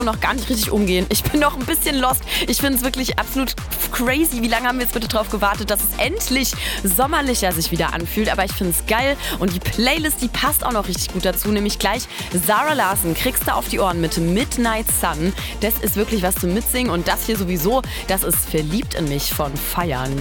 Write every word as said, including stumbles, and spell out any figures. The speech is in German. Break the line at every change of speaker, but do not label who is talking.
noch gar nicht richtig umgehen. Ich bin noch ein bisschen lost. Ich finde es wirklich absolut crazy. Wie lange haben wir jetzt bitte drauf gewartet, dass es endlich sommerlicher sich wieder anfühlt. Aber ich finde es geil und die Playlist, die passt auch noch richtig gut dazu. Nämlich gleich Zara Larsson kriegst du auf die Ohren mit Midnight Sun. Das ist wirklich was zum Mitsingen und das hier sowieso, das ist Verliebt in mich von Feiern.